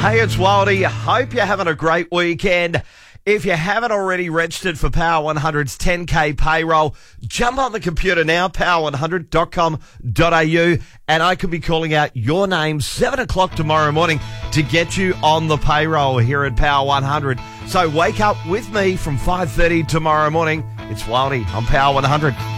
Hey, it's Wildy. Hope you're having a great weekend. If you haven't already registered for Power 100's 10K payroll, jump on the computer now, power100.com.au, and I could be calling out your name 7 o'clock tomorrow morning to get you on the payroll here at Power 100. So wake up with me from 5:30 tomorrow morning. It's Wildy on Power 100.